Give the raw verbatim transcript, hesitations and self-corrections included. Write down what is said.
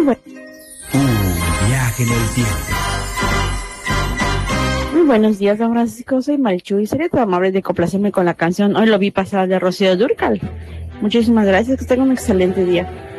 Un viaje en el tiempo. Muy buenos días, don Francisco. Soy Malchu y sería tan amable de complacerme con la canción Hoy lo vi pasar de Rocío Dúrcal. Muchísimas gracias, que tenga un excelente día.